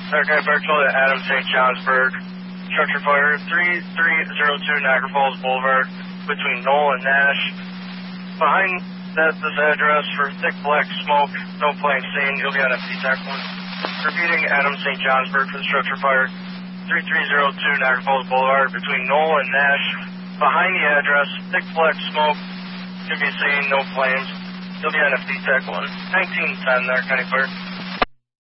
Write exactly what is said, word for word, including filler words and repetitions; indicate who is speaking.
Speaker 1: Aircraft Virtual at Adam Saint Johnsburg. Structure fire three three zero two Niagara Falls Boulevard between Knoll and Nash. Behind that, this address for thick black smoke, no plane seen. You'll be on F T Tech one. Repeating, Adam Saint Johnsburg for the structure fire three three zero two Niagara Falls Boulevard between Knoll and Nash. Behind the address, thick black smoke can be seen, no flames. You'll be on F T Tech one. nineteen ten there, Kenny Fire.